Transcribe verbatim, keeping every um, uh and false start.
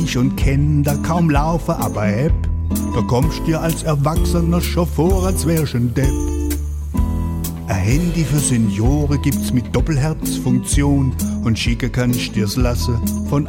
und kenn da kaum laufen, aber App, da kommst dir als Erwachsener schon vor, als wärst ein Depp. Ein Handy für Senioren gibt's mit Doppelherzfunktion und schicken kannst dir's lassen von